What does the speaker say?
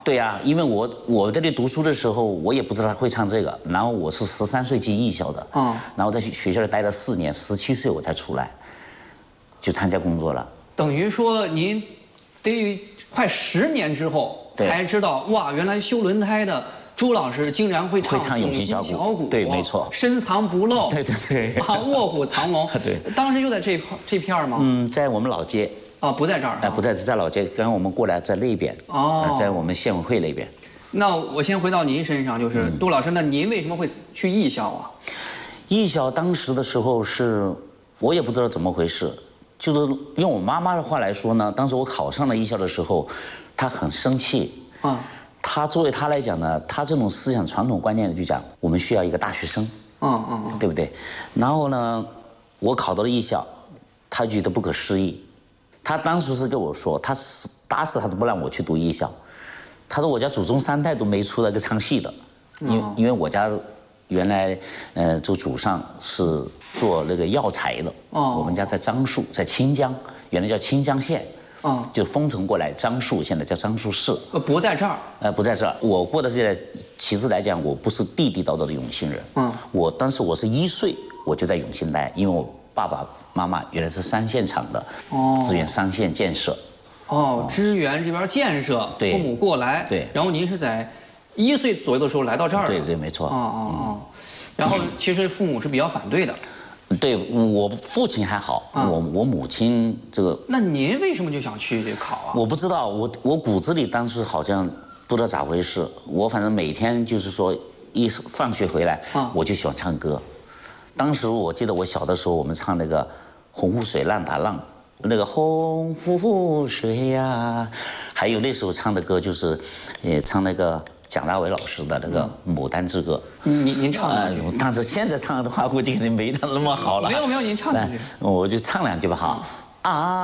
对呀、因为我在这里读书的时候，我也不知道他会唱这个。然后我是13岁进艺校的，然后在学校里待了4年，17岁我才出来，就参加工作了。 等于说您得快10年之后才知道，哇，原来修轮胎的朱老师竟然会唱《永金小鼓》， 对，没错， 深藏不露， 对对对， 啊，卧虎藏龙， 对， 当时就在这片儿吗？ 在我们老街。 啊，不在这儿， 不在老街，刚刚我们过来在那边，在我们县委会那边。 那我先回到您身上，就是杜老师，那您为什么会去艺校啊？ 艺校当时的时候我也不知道怎么回事，就是用我妈妈的话来说呢，当时我考上了艺校的时候，她很生气。她作为她来讲呢，她这种思想传统观念就讲，我们需要一个大学生，对不对？然后呢，我考到了艺校，她觉得不可思议。他当时是跟我说，他打死他都不让我去读艺校。他说我家祖宗3代都没出来个唱戏的，因为我家原来这祖上是做那个药材的。我们家在樟树，在清江，原来叫清江县。就封城过来，樟树现在叫樟树市。 不在这儿。 不在这儿。我过的这个，其实来讲，我不是地地道道的永兴人。当时我是1岁，我就在永兴待，因为我爸爸妈妈原来是3线厂的，支援3线建设。 支援这边建设，父母过来， 对， 然后您是在1岁左右的时候来到这儿。 对，没错。 然后其实父母是比较反对的。 对，我父亲还好，我母亲这个。 那您为什么就想去考啊？ 我不知道，我骨子里当时好像不知道咋回事，我反正每天就是说一放学回来，我就喜欢唱歌。当时我记得我小的时候，我们唱那个《洪湖水浪打浪》，那个洪湖水呀，还有那时候唱的歌就是，唱那个蒋大为老师的那个《牡丹之歌》。 您唱两句。 但是现在唱的话，估计肯定没他那么好了。 没有，您唱两句。 我就唱两句吧，好。